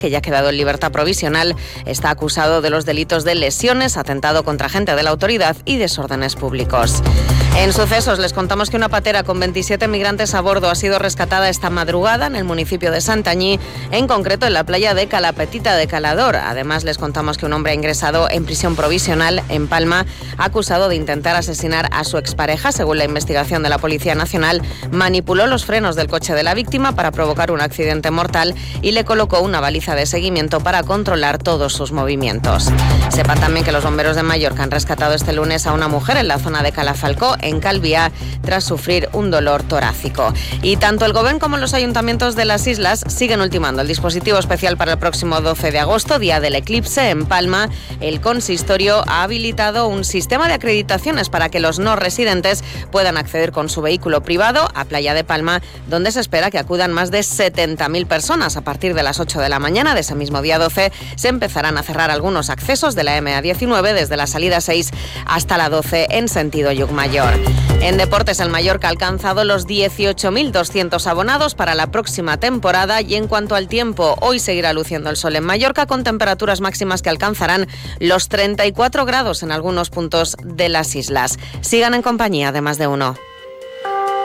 que ya ha quedado en libertad provisional, está acusado de los delitos de lesiones, atentado contra agente de la autoridad y desórdenes públicos. En sucesos les contamos que una patera con 27 migrantes a bordo ha sido rescatada esta madrugada en el municipio de Santanyí, en concreto en la playa de Calapetita de Calador. Además les contamos que un hombre ha ingresado en prisión provisional en Palma, acusado de intentar asesinar a su expareja. Según la investigación de la Policía Nacional, manipuló los frenos del coche de la víctima para provocar un accidente mortal y le colocó una baliza de seguimiento para controlar todos sus movimientos. Sepan también que los bomberos de Mallorca han rescatado este lunes a una mujer en la zona de Calafalcó, en Calviá, tras sufrir un dolor torácico. Y tanto el Gobierno como los ayuntamientos de las islas siguen ultimando el dispositivo especial para el próximo 12 de agosto, día del eclipse. En Palma, el consistorio ha habilitado un sistema de acreditaciones para que los no residentes puedan acceder con su vehículo privado a Playa de Palma, donde se espera que acudan más de 70.000 personas. A partir de las 8 de la mañana de ese mismo día 12 se empezarán a cerrar algunos accesos de la MA19 desde la salida 6 hasta la 12 en sentido Llucmajor. En deportes, el Mallorca ha alcanzado los 18.200 abonados para la próxima temporada. Y en cuanto al tiempo, hoy seguirá luciendo el sol en Mallorca con temperaturas máximas que alcanzarán los 34 grados en algunos puntos de las islas. Sigan en compañía de Más de Uno.